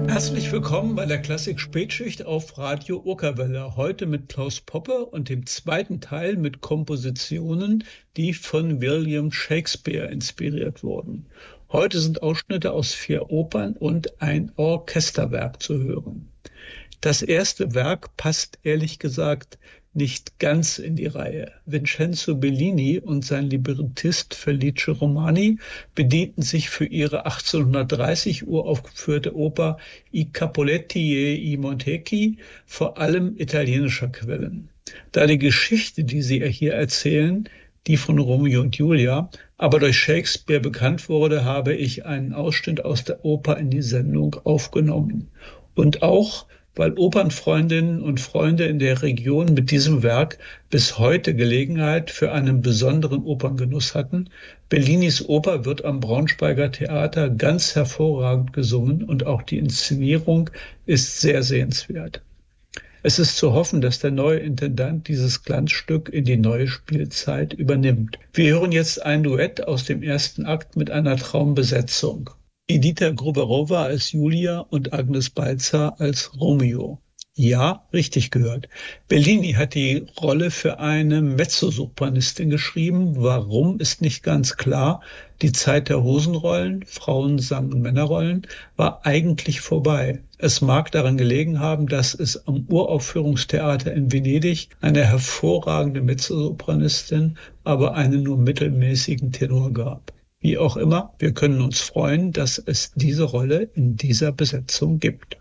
Herzlich willkommen bei der Klassik Spätschicht auf Radio Urkawelle. Heute mit Klaus Poppe und dem zweiten Teil mit Kompositionen, die von William Shakespeare inspiriert wurden. Heute sind Ausschnitte aus 4 Opern und ein Orchesterwerk zu hören. Das erste Werk passt ehrlich gesagt nicht ganz in die Reihe. Vincenzo Bellini und sein Librettist Felice Romani bedienten sich für ihre 1830 uraufgeführte Oper I Capuletti e i Montecchi vor allem italienischer Quellen. Da die Geschichte, die sie hier erzählen, die von Romeo und Julia, aber durch Shakespeare bekannt wurde, habe ich einen Ausschnitt aus der Oper in die Sendung aufgenommen. Und auch weil Opernfreundinnen und Freunde in der Region mit diesem Werk bis heute Gelegenheit für einen besonderen Operngenuss hatten. Bellinis Oper wird am Braunschweiger Theater ganz hervorragend gesungen und auch die Inszenierung ist sehr sehenswert. Es ist zu hoffen, dass der neue Intendant dieses Glanzstück in die neue Spielzeit übernimmt. Wir hören jetzt ein Duett aus dem ersten Akt mit einer Traumbesetzung. Edita Gruberova als Julia und Agnes Balzer als Romeo. Ja, richtig gehört. Bellini hat die Rolle für eine Mezzosopranistin geschrieben. Warum, ist nicht ganz klar. Die Zeit der Hosenrollen, Frauen sangen Männerrollen, war eigentlich vorbei. Es mag daran gelegen haben, dass es am Uraufführungstheater in Venedig eine hervorragende Mezzosopranistin, aber einen nur mittelmäßigen Tenor gab. Wie auch immer, wir können uns freuen, dass es diese Rolle in dieser Besetzung gibt.